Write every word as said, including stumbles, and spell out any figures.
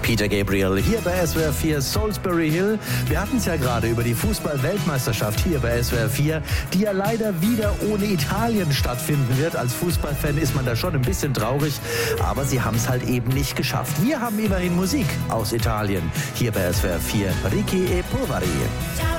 Peter Gabriel hier bei S W R vier Salisbury Hill. Wir hatten es ja gerade über die Fußball-Weltmeisterschaft hier bei S W R vier, die ja leider wieder ohne Italien stattfinden wird. Als Fußballfan ist man da schon ein bisschen traurig, aber sie haben es halt eben nicht geschafft. Wir haben immerhin Musik aus Italien hier bei S W R vier. Ricky e Poveri.